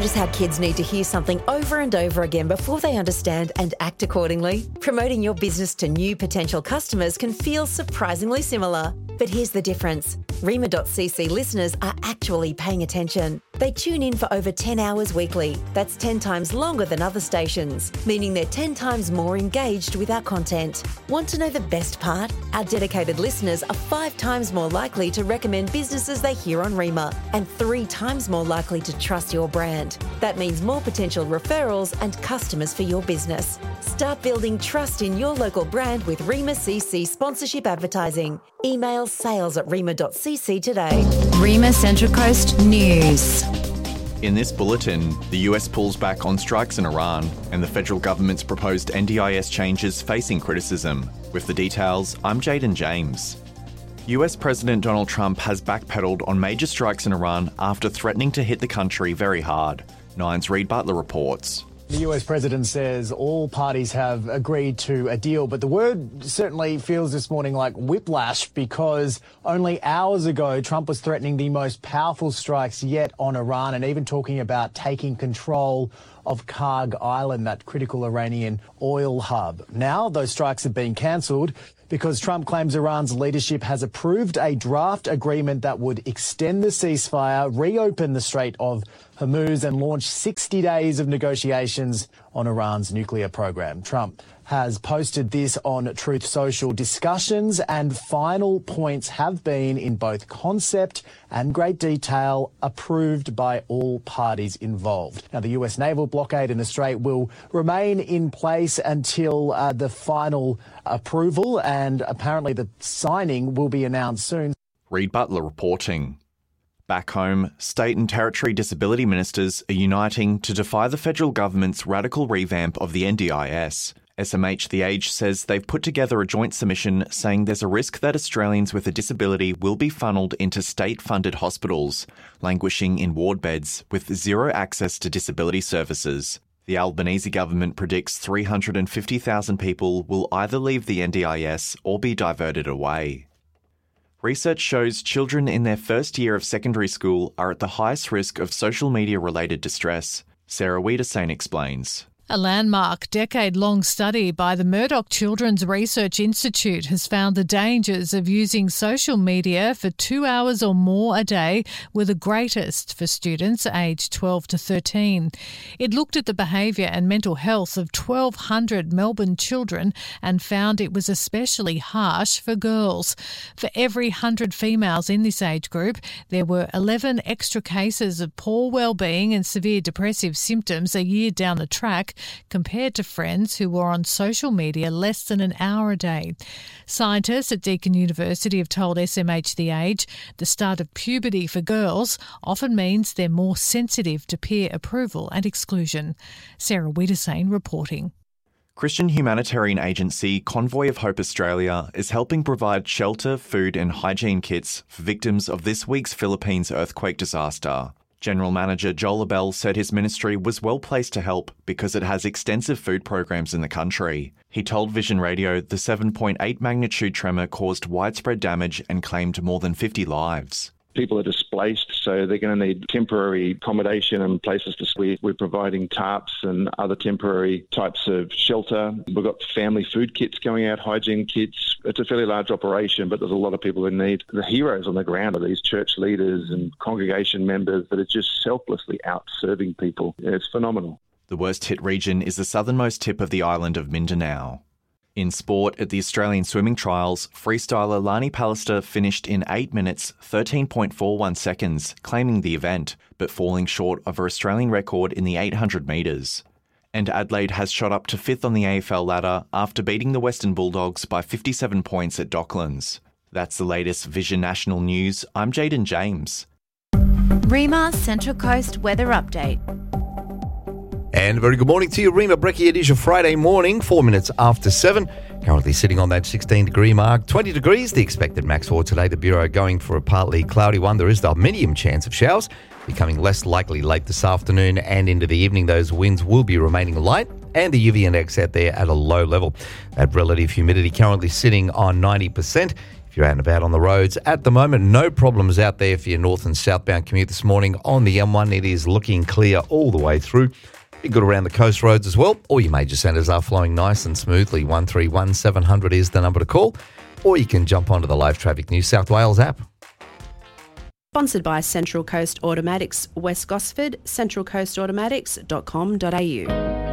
Notice how kids need to hear something over and over again before they understand and act accordingly? Promoting your business to new potential customers can feel surprisingly similar. But here's the difference. Rima.cc listeners are actually paying attention. They tune in for over 10 hours weekly. That's 10 times longer than other stations, meaning they're 10 times more engaged with our content. Want to know the best part? Our dedicated listeners are 5 times more likely to recommend businesses they hear on Rima and 3 times more likely to trust your brand. That means more potential referrals and customers for your business. Start building trust in your local brand with Rima CC sponsorship advertising. Email sales@rima.cc today. Rima Central Coast News. In this bulletin, the US pulls back on strikes in Iran and the federal government's proposed NDIS changes facing criticism. With the details, I'm Jaden James. US President Donald Trump has backpedalled on major strikes in Iran after threatening to hit the country very hard. Nine's Reed Butler reports. The US president says all parties have agreed to a deal, but the word certainly feels this morning like whiplash because only hours ago Trump was threatening the most powerful strikes yet on Iran and even talking about taking control of Karg Island, that critical Iranian oil hub. Now those strikes have been cancelled because Trump claims Iran's leadership has approved a draft agreement that would extend the ceasefire, reopen the Strait of Hormuz and launch 60 days of negotiations on Iran's nuclear program. Trump has posted this on Truth Social. Discussions and final points have been, in both concept and great detail, approved by all parties involved. Now, the US naval blockade in the Strait will remain in place until the final approval, and apparently the signing will be announced soon. Reed Butler reporting. Back home, state and territory disability ministers are uniting to defy the federal government's radical revamp of the NDIS. SMH The Age says they've put together a joint submission saying there's a risk that Australians with a disability will be funneled into state-funded hospitals, languishing in ward beds with zero access to disability services. The Albanese government predicts 350,000 people will either leave the NDIS or be diverted away. Research shows children in their first year of secondary school are at the highest risk of social media-related distress. Sarah Wiedersane explains. A landmark decade-long study by the Murdoch Children's Research Institute has found the dangers of using social media for 2 hours or more a day were the greatest for students aged 12 to 13. It looked at the behaviour and mental health of 1,200 Melbourne children and found it was especially harsh for girls. For every 100 females in this age group, there were 11 extra cases of poor well-being and severe depressive symptoms a year down the track, compared to friends who were on social media less than an hour a day. Scientists at Deakin University have told SMH The Age the start of puberty for girls often means they're more sensitive to peer approval and exclusion. Sarah Wiedersane reporting. Christian humanitarian agency Convoy of Hope Australia is helping provide shelter, food and hygiene kits for victims of this week's Philippines earthquake disaster. General Manager Joel Abell said his ministry was well placed to help because it has extensive food programs in the country. He told Vision Radio the 7.8 magnitude tremor caused widespread damage and claimed more than 50 lives. People are displaced, so they're going to need temporary accommodation and places to sleep. We're providing tarps and other temporary types of shelter. We've got family food kits going out, hygiene kits. It's a fairly large operation, but there's a lot of people in need. The heroes on the ground are these church leaders and congregation members that are just selflessly out serving people. It's phenomenal. The worst hit region is the southernmost tip of the island of Mindanao. In sport, at the Australian Swimming Trials, freestyler Lani Pallister finished in 8 minutes, 13.41 seconds, claiming the event, but falling short of her Australian record in the 800 metres. And Adelaide has shot up to 5th on the AFL ladder after beating the Western Bulldogs by 57 points at Docklands. That's the latest Vision National News. I'm Jaden James. Rima Central Coast Weather Update. And very good morning to you, Rima Brekkie. It is your Friday morning, 4 minutes after 7. Currently sitting on that 16-degree mark. 20 degrees, the expected max for today. The Bureau going for a partly cloudy one. There is the medium chance of showers, becoming less likely late this afternoon and into the evening. Those winds will be remaining light, and the UV index out there at a low level. That relative humidity currently sitting on 90%. If you're out and about on the roads at the moment, no problems out there for your north and southbound commute this morning on the M1. It is looking clear all the way through. Be good around the coast roads as well. All your major centres are flowing nice and smoothly. 131 700 is the number to call. Or you can jump onto the Live Traffic New South Wales app. Sponsored by Central Coast Automatics, West Gosford, centralcoastautomatics.com.au.